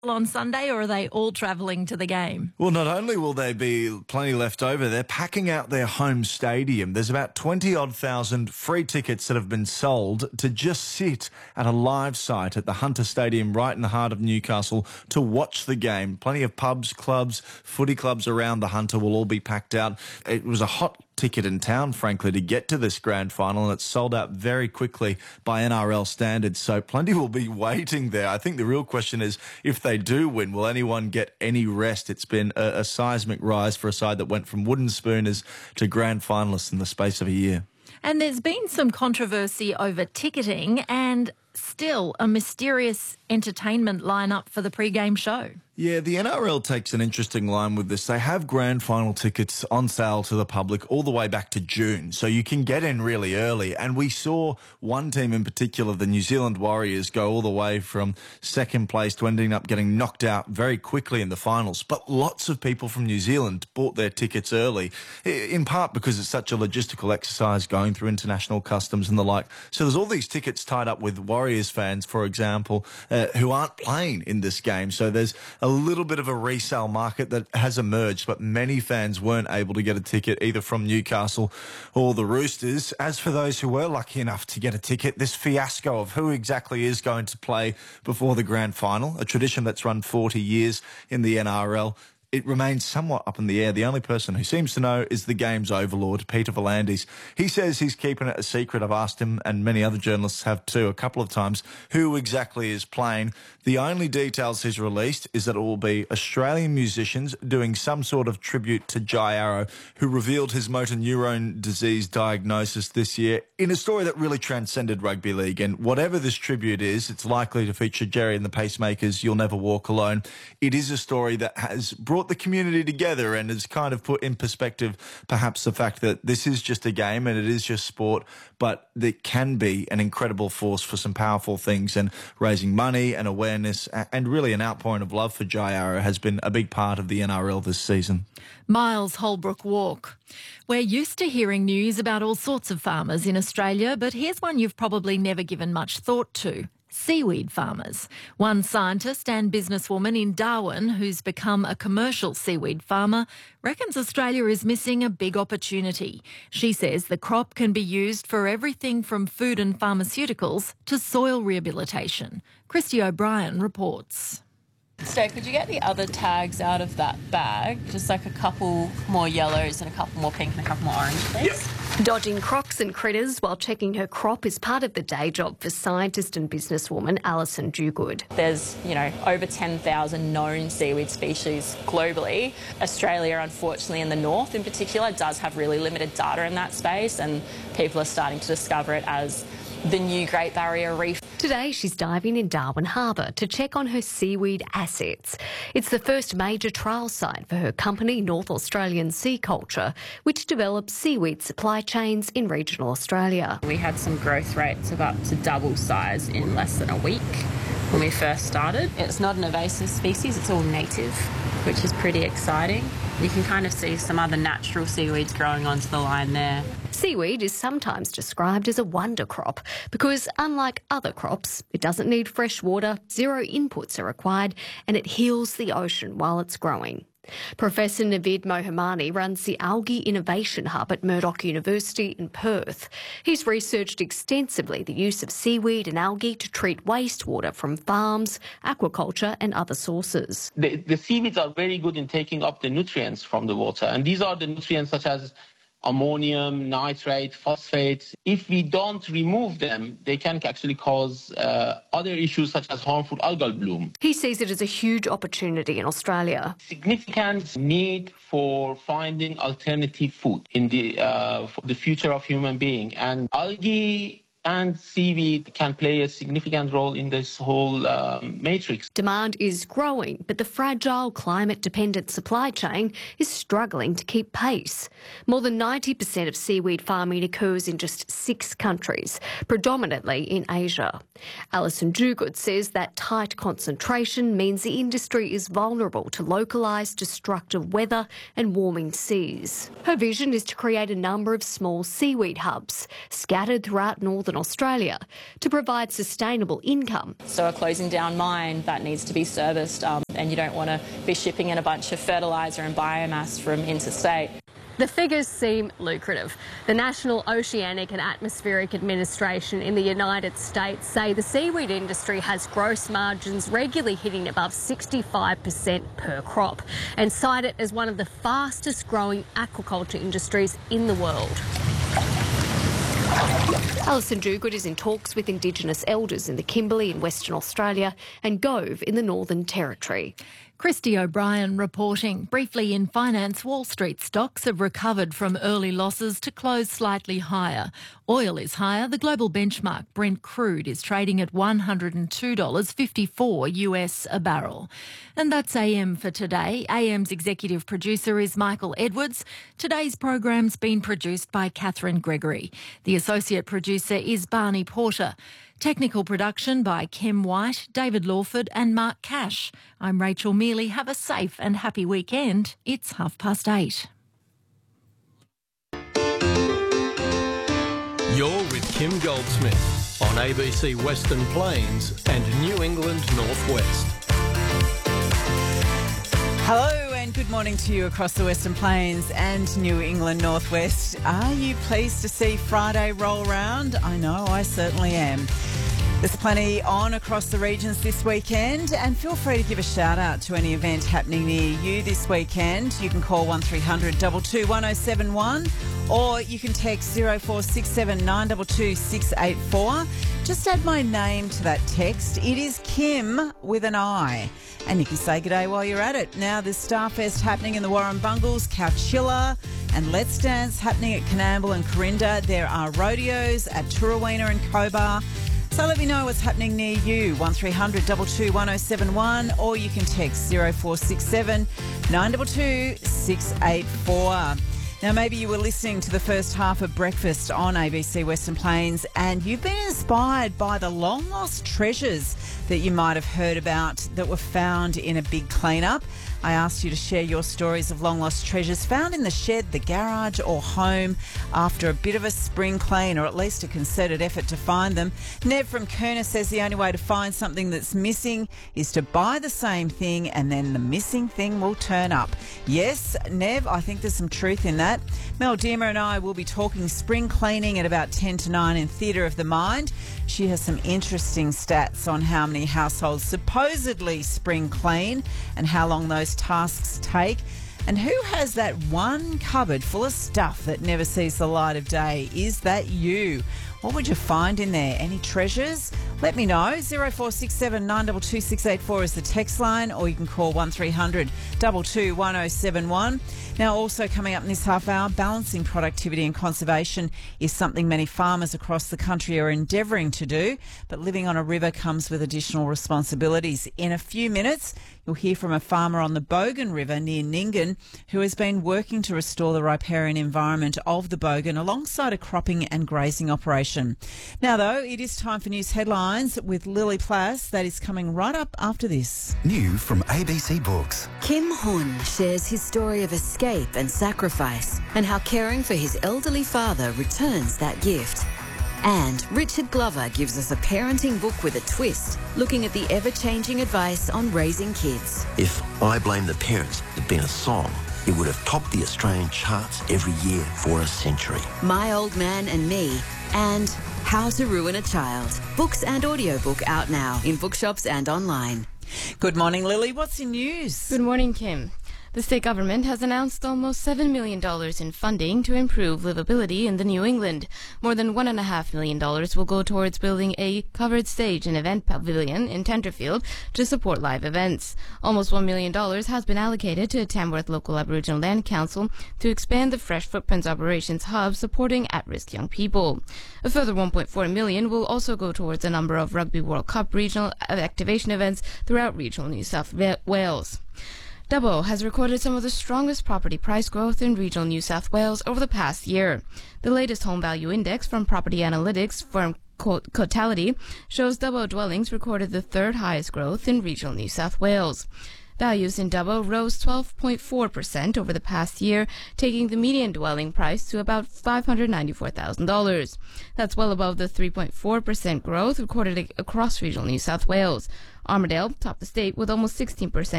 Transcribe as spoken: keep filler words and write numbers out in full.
on Sunday, or are they all travelling to the game? Well, not only will there be plenty left over, they're packing out their home stadium. There's about twenty-odd thousand free tickets that have been sold to just sit at a live site at the Hunter Stadium right in the heart of Newcastle to watch the game. Plenty of pubs, clubs, footy clubs around the Hunter will all be packed out. It was a hot ticket in town, frankly, to get to this grand final, and it's sold out very quickly by N R L standards, so plenty will be waiting there. I think the real question is, if they do win, will anyone get any rest? It's been a, a seismic rise for a side that went from wooden spooners to grand finalists in the space of a year. And there's been some controversy over ticketing and still a mysterious entertainment lineup for the pre-game show. Yeah, the N R L takes an interesting line with this. They have grand final tickets on sale to the public all the way back to June, so you can get in really early. And we saw one team in particular, the New Zealand Warriors, go all the way from second place to ending up getting knocked out very quickly in the finals. But lots of people from New Zealand bought their tickets early, in part because it's such a logistical exercise going through international customs and the like. So there's all these tickets tied up with Warriors fans, for example, uh, who aren't playing in this game. So there's a little bit of a resale market that has emerged, but many fans weren't able to get a ticket either from Newcastle or the Roosters. As for those who were lucky enough to get a ticket, this fiasco of who exactly is going to play before the grand final, a tradition that's run forty years in the N R L, it remains somewhat up in the air. The only person who seems to know is the game's overlord, Peter V'landys. He says he's keeping it a secret. I've asked him, and many other journalists have too, a couple of times, who exactly is playing. The only details he's released is that it will be Australian musicians doing some sort of tribute to Jai Arrow, who revealed his motor neurone disease diagnosis this year in a story that really transcended rugby league. And whatever this tribute is, it's likely to feature Jerry and the Pacemakers' You'll Never Walk Alone. It is a story that has brought the community together and has kind of put in perspective perhaps the fact that this is just a game and it is just sport, but it can be an incredible force for some powerful things, and raising money and awareness and really an outpouring of love for Jai Arrow has been a big part of the N R L this season. Miles Holbrook Walk. We're used to hearing news about all sorts of farmers in Australia, but here's one you've probably never given much thought to. Seaweed farmers. One scientist and businesswoman in Darwin, who's become a commercial seaweed farmer, reckons Australia is missing a big opportunity. She says the crop can be used for everything from food and pharmaceuticals to soil rehabilitation. Christy O'Brien reports. Steph, could you get the other tags out of that bag? Just like a couple more yellows and a couple more pink and a couple more orange, please. Yep. Dodging crocs and critters while checking her crop is part of the day job for scientist and businesswoman Alison Dugood. There's, you know, over ten thousand known seaweed species globally. Australia, unfortunately, in the north in particular, does have really limited data in that space, and people are starting to discover it as the new Great Barrier Reef. Today she's diving in Darwin Harbour to check on her seaweed assets. It's the first major trial site for her company, North Australian Sea Culture, which develops seaweed supply chains in regional Australia. We had some growth rates of up to double size in less than a week when we first started. It's not an invasive species, it's all native, which is pretty exciting. You can kind of see some other natural seaweeds growing onto the line there. Seaweed is sometimes described as a wonder crop because, unlike other crops, it doesn't need fresh water, zero inputs are required, and it heals the ocean while it's growing. Professor Navid Mohammadi runs the Algae Innovation Hub at Murdoch University in Perth. He's researched extensively the use of seaweed and algae to treat wastewater from farms, aquaculture and other sources. The, the seaweeds are very good in taking up the nutrients from the water, and these are the nutrients such as ammonium, nitrate, phosphate. If we don't remove them, they can actually cause uh, other issues such as harmful algal bloom. He sees it as a huge opportunity in Australia. Significant need for finding alternative food in the uh, for the future of human being, and algae and seaweed can play a significant role in this whole um, matrix. Demand is growing, but the fragile climate-dependent supply chain is struggling to keep pace. More than ninety percent of seaweed farming occurs in just six countries, predominantly in Asia. Alison Dugood says that tight concentration means the industry is vulnerable to localised destructive weather and warming seas. Her vision is to create a number of small seaweed hubs scattered throughout northern Southern Australia to provide sustainable income. So a closing down mine that needs to be serviced, um, and you don't want to be shipping in a bunch of fertiliser and biomass from interstate. The figures seem lucrative. The National Oceanic and Atmospheric Administration in the United States say the seaweed industry has gross margins regularly hitting above sixty-five percent per crop and cite it as one of the fastest growing aquaculture industries in the world. Alison Duguid is in talks with Indigenous elders in the Kimberley in Western Australia and Gove in the Northern Territory. Christy O'Brien reporting. Briefly in finance, Wall Street stocks have recovered from early losses to close slightly higher. Oil is higher. The global benchmark Brent crude is trading at one hundred two dollars fifty-four US a barrel. And that's A M for today. A M's executive producer is Michael Edwards. Today's program's been produced by Catherine Gregory. The associate producer is Barney Porter. Technical production by Kim White, David Lawford and Mark Cash. I'm Rachel Mealy. Have a safe and happy weekend. It's half past eight. You're with Kim Goldsmith on A B C Western Plains and New England Northwest. Hello and good morning to you across the Western Plains and New England Northwest. Are you pleased to see Friday roll round? I know, I certainly am. There's plenty on across the regions this weekend, and feel free to give a shout out to any event happening near you this weekend. You can call one three hundred two two one oh seven one or you can text zero four six seven nine two two six eight four. Just add my name to that text. It is Kim with an I. And you can say g'day while you're at it. Now there's Starfest happening in the Warren Bungles, Couchilla, and Let's Dance happening at Coonamble and Corinda. There are rodeos at Turawina and Cobar. So let me know what's happening near you, one three hundred two two one oh seven one, or you can text zero four six seven nine two two six eight four. Now, maybe you were listening to the first half of Breakfast on A B C Western Plains and you've been inspired by the long-lost treasures that you might have heard about that were found in a big clean-up. I asked you to share your stories of long-lost treasures found in the shed, the garage or home after a bit of a spring clean, or at least a concerted effort to find them. Nev from Kerner says the only way to find something that's missing is to buy the same thing and then the missing thing will turn up. Yes, Nev, I think there's some truth in that. Mel Deemer and I will be talking spring cleaning at about ten to nine in Theatre of the Mind. She has some interesting stats on how many households supposedly spring clean and how long those tasks take. And who has that one cupboard full of stuff that never sees the light of day? Is that you? What would you find in there? Any treasures? Let me know. zero four six seven nine two two six eight four is the text line, or you can call one three hundred two two one oh seven one. Now, also coming up in this half hour, balancing productivity and conservation is something many farmers across the country are endeavouring to do, but living on a river comes with additional responsibilities. In a few minutes, you'll hear from a farmer on the Bogan River near Nyngan who has been working to restore the riparian environment of the Bogan alongside a cropping and grazing operation. Now, though, it is time for news headlines with Lily Plass. That is coming right up after this. New from A B C Books. Kim Hun shares his story of escape and sacrifice and how caring for his elderly father returns that gift. And Richard Glover gives us a parenting book with a twist, looking at the ever-changing advice on raising kids. If I Blame the Parents had been a song, it would have topped the Australian charts every year for a century. My Old Man and Me and How to Ruin a Child. Books and audiobook out now in bookshops and online. Good morning, Lily. What's in news? Good morning, Kim. The state government has announced almost seven million dollars in funding to improve livability in the New England. More than one point five million dollars will go towards building a covered stage and event pavilion in Tenterfield to support live events. Almost one million dollars has been allocated to Tamworth Local Aboriginal Land Council to expand the Fresh Footprints Operations Hub supporting at-risk young people. A further one point four million dollars will also go towards a number of Rugby World Cup regional activation events throughout regional New South Wales. Dubbo has recorded some of the strongest property price growth in regional New South Wales over the past year. The latest home value index from property analytics firm Cotality shows Dubbo dwellings recorded the third highest growth in regional New South Wales. Values in Dubbo rose twelve point four percent over the past year, taking the median dwelling price to about five hundred ninety-four thousand dollars. That's well above the three point four percent growth recorded across regional New South Wales. Armidale topped the state with almost sixteen percent